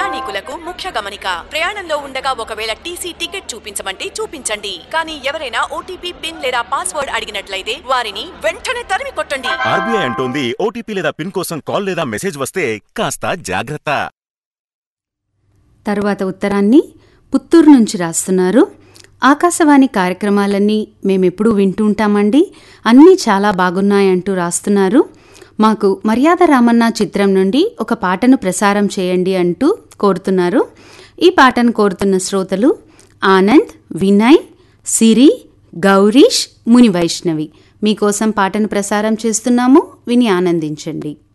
ప్రయాణికులకు ముఖ్య గమనిక. ప్రయాణంలో ఉండగా ఒకవేళ టీసీ టికెట్ చూపించమంటే చూపించండి. కానీ ఎవరైనా ఓటీపీ పిన్ లేదా పాస్వర్డ్ అడిగినట్లయితే వారిని వెంటనే తరిమి కొట్టండి. ఆర్బీఐ అంటోంది ఓటీపీ లేదా పిన్ కోసం కాల్ లేదా మెసేజ్ వస్తే కాస్త జాగ్రత్త. తరువాత ఉత్తరాన్ని పుత్తూరు నుంచి రాస్తున్నారు. ఆకాశవాణి కార్యక్రమాలన్నీ మేమెప్పుడూ వింటూ ఉంటామండి, అన్నీ చాలా బాగున్నాయంటూ రాస్తున్నారు. మాకు మర్యాద రామన్న చిత్రం నుండి ఒక పాటను ప్రసారం చేయండి అంటూ కోరుతున్నారు. ఈ పాటను కోరుతున్న శ్రోతలు ఆనంద్, వినయ్, సిరి, గౌరీష్, ముని వైష్ణవి. మీకోసం పాటను ప్రసారం చేస్తున్నాము, విని ఆనందించండి.